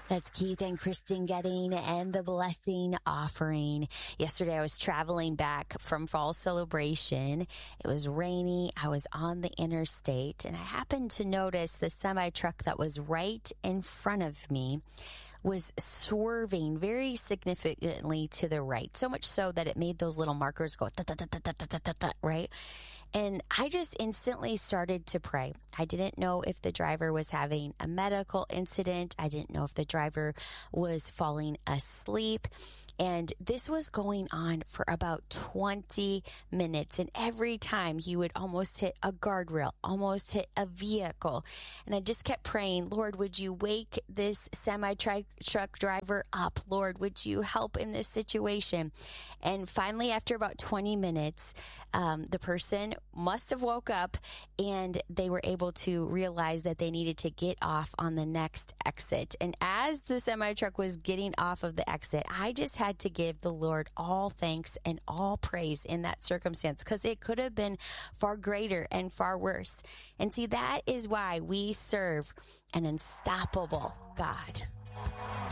That's Keith and Kristen Getting and the blessing offering. Yesterday, I was traveling back from Fall Celebration. It was rainy. I was on the interstate, and I happened to notice the semi-truck that was right in front of me was swerving very significantly to the right, so much so that it made those little markers go, right? And I just instantly started to pray. I didn't know if the driver was having a medical incident. I didn't know if the driver was falling asleep. And this was going on for about 20 minutes. And every time he would almost hit a guardrail, almost hit a vehicle. And I just kept praying, Lord, would you wake this semi-truck driver up? Lord, would you help in this situation? And finally, after about 20 minutes, the person must have woke up and they were able to realize that they needed to get off on the next exit. And as the semi-truck was getting off of the exit, I just had to give the Lord all thanks and all praise in that circumstance, because it could have been far greater and far worse. And see, that is why we serve an unstoppable God.